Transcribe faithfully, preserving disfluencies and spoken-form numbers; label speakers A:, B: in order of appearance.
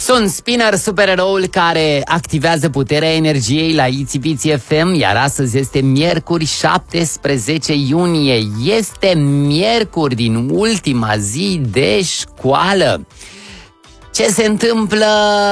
A: Sunt Spinner, supereroul care activează puterea energiei la Itsy Bitsy F M, iar astăzi este miercuri șaptesprezece iunie. Este miercuri din ultima zi de școală. Ce se întâmplă